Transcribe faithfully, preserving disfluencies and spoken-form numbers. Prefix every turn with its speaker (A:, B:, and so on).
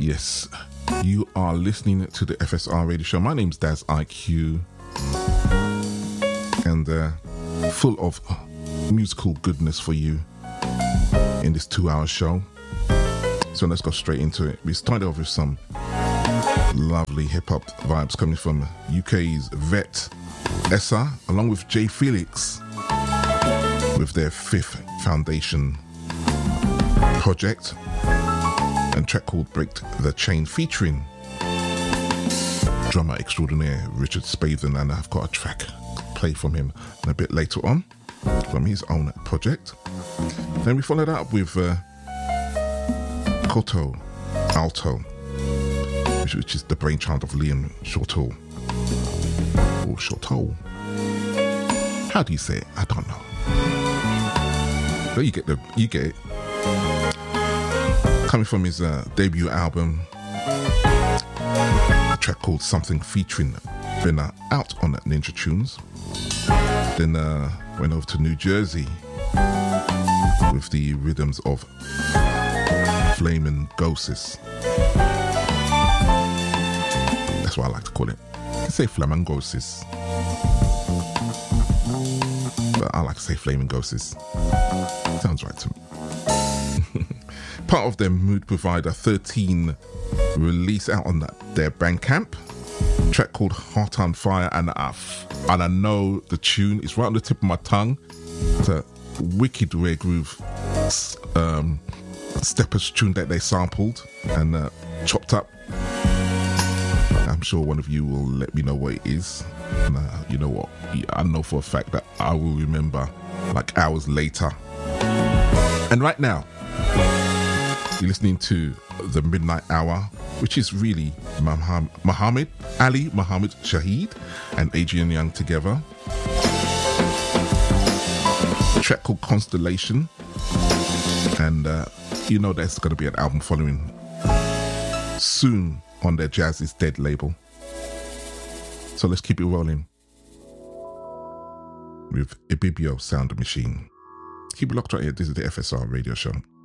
A: Yes, you are listening to the F S R Radio Show. My name's Daz I Q, and uh, full of musical goodness for you in this two-hour show. So let's go straight into it. We started off with some lovely hip-hop vibes coming from U K's Vet Essa, along with Jay Felix, with their fifth Foundation project, and track called Break the Chain, featuring drummer extraordinaire Richard Spavin, and I've got a track to play from him a bit later on from his own project. Then we followed up with uh, Koto Alto, which, which is the brainchild of Liam Shortall. Or Shortall. How do you say it? I don't know. But you get the you get it. Coming from his uh, debut album, a track called Something featuring Benna, out on Ninja Tunes. Then uh, went over to New Jersey with the rhythms of Flamin' Ghosts. That's what I like to call it. You can say Flamingosis, but I like to say Flaming Ghosts. Sounds right to me. Part of their Mood Provider thirteen release out on their Bandcamp. Track called Heart on Fire, and I, and I know the tune is right on the tip of my tongue. It's a wicked rare groove um, steppers tune that they sampled and uh, chopped up. I'm sure one of you will let me know what it is. And, uh, you know what? I know for a fact that I will remember like hours later. And right now, you're listening to The Midnight Hour, which is really Muhammad Ali Muhammad Shaheed and Adrian Young together. A track called Constellation, and uh, you know there's going to be an album following soon on their Jazz Is Dead label. So let's keep it rolling with Ibibio Sound Machine. Keep it locked right here. This is the F S R Radio Show.